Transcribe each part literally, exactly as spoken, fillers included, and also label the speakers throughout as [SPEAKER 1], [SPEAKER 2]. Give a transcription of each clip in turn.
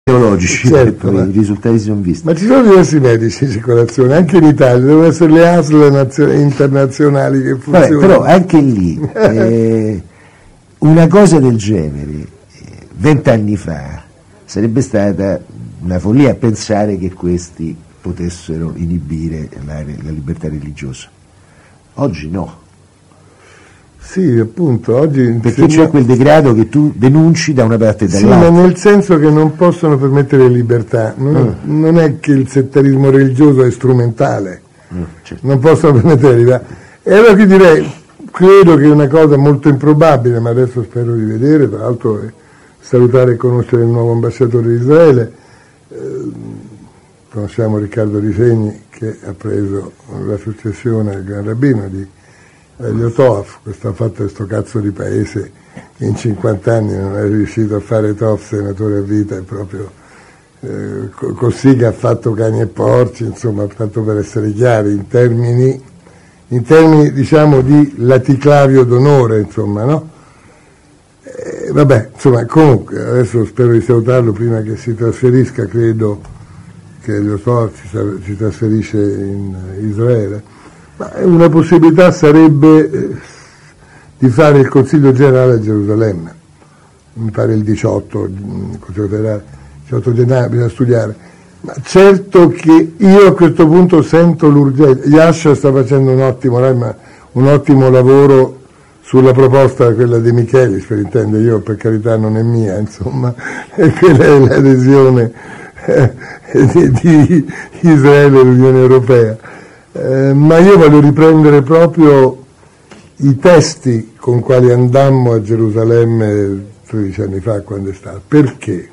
[SPEAKER 1] teologici,
[SPEAKER 2] certo,
[SPEAKER 1] ma i risultati si sono visti.
[SPEAKER 2] Ma ci sono diversi medici in circolazione, anche in Italia, devono essere le A S L nazio- internazionali che funzionano.
[SPEAKER 1] Vabbè, però anche lì eh, una cosa del genere vent'anni fa sarebbe stata una follia pensare che questi potessero inibire la, la libertà religiosa. Oggi no.
[SPEAKER 2] Sì, appunto, oggi...
[SPEAKER 1] Perché c'è quel degrado che tu denunci da una parte e dall'altra.
[SPEAKER 2] Sì, ma nel senso che non possono permettere libertà. Non, mm. non è che il settarismo religioso è strumentale. Mm, certo. Non possono permettere libertà. E allora qui direi, credo che è una cosa molto improbabile, ma adesso spero di vedere, tra l'altro eh, salutare e conoscere il nuovo ambasciatore di Israele. Eh, conosciamo Riccardo Di Segni, che ha preso la successione al Gran Rabbino di Elio Toaf, questo ha fatto questo cazzo di paese che in cinquanta anni non è riuscito a fare Toaf senatore a vita, è proprio eh, così che ha fatto cani e porci, insomma, tanto per essere chiari, in termini, in termini diciamo di laticlavio d'onore, insomma, no? Eh, vabbè, insomma, comunque, adesso spero di salutarlo prima che si trasferisca, credo che Elio Toaf si, si trasferisce in Israele. Una possibilità sarebbe eh, di fare il Consiglio generale a Gerusalemme, mi pare il diciotto, il Consiglio generale, diciotto gennaio, bisogna studiare, ma certo che io a questo punto sento l'urgenza. Yasha sta facendo un ottimo, un ottimo lavoro sulla proposta, quella di Michelis, per intendere, io per carità non è mia, insomma, e quella è l'adesione eh, di, di Israele all'Unione Europea. Eh, ma io voglio riprendere proprio i testi con quali andammo a Gerusalemme tredici anni fa, quando è stato. Perché?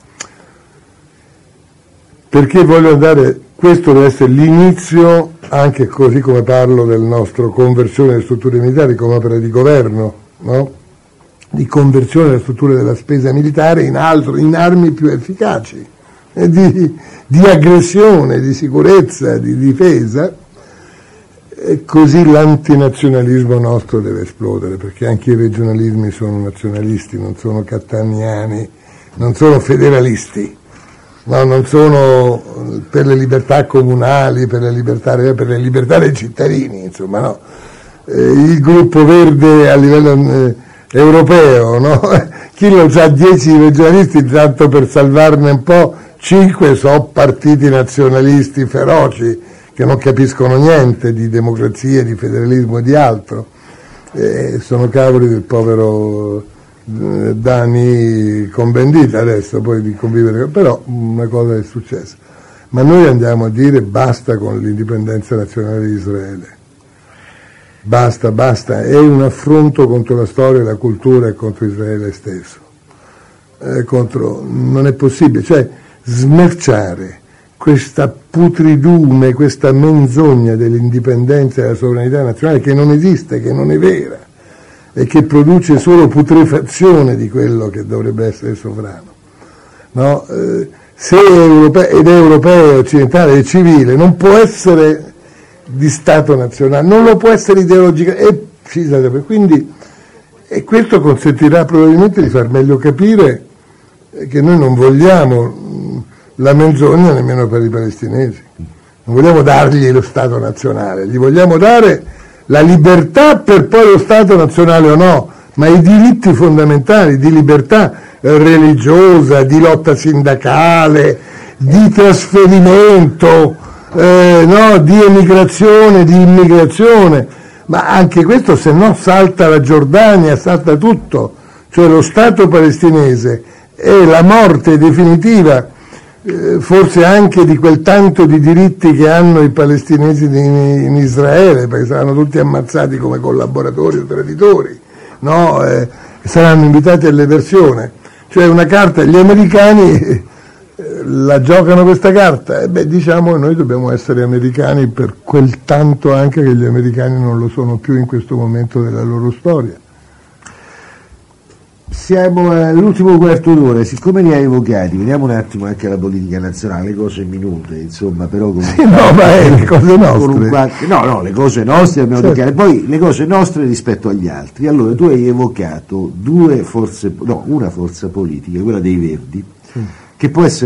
[SPEAKER 2] Perché voglio andare, questo deve essere l'inizio, anche così come parlo del nostro conversione delle strutture militari come opera di governo, no? Di conversione delle strutture della spesa militare in altro, in armi più efficaci, eh, di, di aggressione, di sicurezza, di difesa. E così l'antinazionalismo nostro deve esplodere, perché anche i regionalismi sono nazionalisti, non sono cattaniani, non sono federalisti, no, non sono per le libertà comunali, per le libertà, per le libertà dei cittadini, insomma, no? Eh, il gruppo verde a livello eh, europeo, no? Chi lo sa, dieci regionalisti, tanto per salvarne un po', cinque sono partiti nazionalisti feroci, che non capiscono niente di democrazia, di federalismo e di altro. Eh, sono cavoli del povero eh, Dani Cohn-Bendit adesso, poi di convivere, però una cosa è successa. Ma noi andiamo a dire basta con l'indipendenza nazionale di Israele. Basta, basta, è un affronto contro la storia, la cultura e contro Israele stesso. Eh, contro, non è possibile, cioè smerciare questa putridume, questa menzogna dell'indipendenza e della sovranità nazionale che non esiste, che non è vera e che produce solo putrefazione di quello che dovrebbe essere sovrano. No? Eh, se è europeo, ed è europeo, occidentale e civile, non può essere di Stato nazionale, non lo può essere ideologicamente. Quindi, e questo consentirà probabilmente di far meglio capire che noi non vogliamo la menzogna nemmeno per i palestinesi, non vogliamo dargli lo Stato nazionale, gli vogliamo dare la libertà per poi lo Stato nazionale o no, ma i diritti fondamentali di libertà religiosa, di lotta sindacale, di trasferimento, eh, no, di emigrazione, di immigrazione, ma anche questo, se no salta la Giordania, salta tutto, cioè lo Stato palestinese è la morte definitiva, forse anche di quel tanto di diritti che hanno i palestinesi in Israele, perché saranno tutti ammazzati come collaboratori o traditori, no? Eh, saranno invitati all'eversione. Cioè una carta, gli americani eh, la giocano questa carta, e beh, diciamo che noi dobbiamo essere americani per quel tanto anche che gli americani non lo sono più in questo momento della loro storia.
[SPEAKER 1] Siamo all'ultimo quarto d'ora, siccome li hai evocati, vediamo un attimo anche alla politica nazionale, le cose minute, insomma, però con
[SPEAKER 2] sì, un, no, ma è le cose nostre.
[SPEAKER 1] Qualche, no, no, le cose nostre abbiamo certo. Toccare, poi le cose nostre rispetto agli altri. Allora, tu hai evocato due forze, no, una forza politica, quella dei Verdi, sì. che può essere